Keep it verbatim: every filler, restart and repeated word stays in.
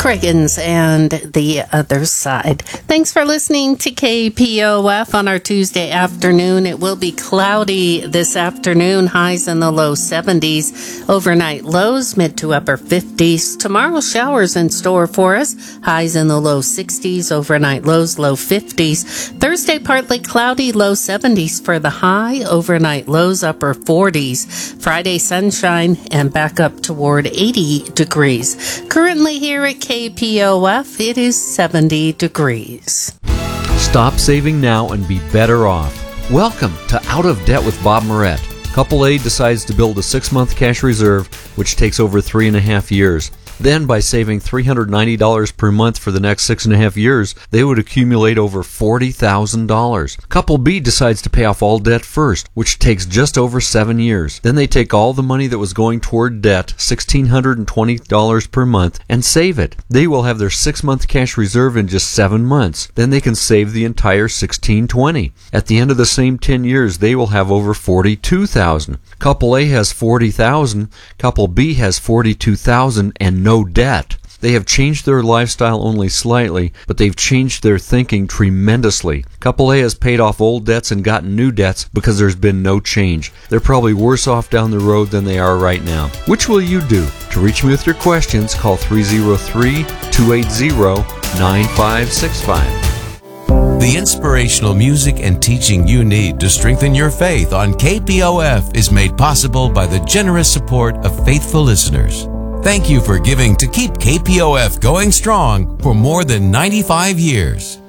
Craigens and the Other Side. Thanks for listening to K P O F on our Tuesday afternoon. It will be cloudy this afternoon, highs in the low seventies. Overnight lows, mid to upper fifties. Tomorrow, showers in store for us, highs in the low sixties. Overnight lows, low fifties. Thursday, partly cloudy, low seventies for the high. Overnight lows, upper forties. Friday, sunshine and back up toward eighty degrees. Currently here at K P O F, it is seventy degrees. Stop saving now and be better off. Welcome to Out of Debt with Bob Moret. Couple A decides to build a six-month cash reserve, which takes over three and a half years. Then, by saving three hundred ninety dollars per month for the next six and a half years, they would accumulate over forty thousand dollars. Couple B decides to pay off all debt first, which takes just over seven years. Then they take all the money that was going toward debt, one thousand six hundred twenty dollars per month, and save it. They will have their six-month cash reserve in just seven months. Then they can save the entire one thousand six hundred twenty dollars. At the end of the same ten years, they will have over forty-two thousand dollars. Couple A has forty thousand dollars, Couple B has forty-two thousand dollars, and no debt. They have changed their lifestyle only slightly, but they've changed their thinking tremendously. Couple A has paid off old debts and gotten new debts because there's been no change. They're probably worse off down the road than they are right now. Which will you do? To reach me with your questions, call three oh three, two eight zero, nine five six five. The inspirational music and teaching you need to strengthen your faith on K P O F is made possible by the generous support of faithful listeners. Thank you for giving to keep K P O F going strong for more than ninety-five years.